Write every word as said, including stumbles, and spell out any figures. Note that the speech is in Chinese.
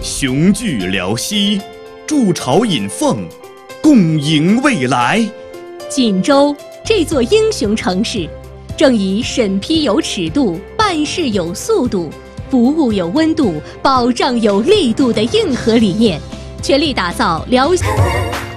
雄踞辽西，筑巢引凤，共迎未来。 锦州这座英雄城市，正以审批有尺度、办事有速度、服务有温度、保障有力度的硬核理念，全力打造辽。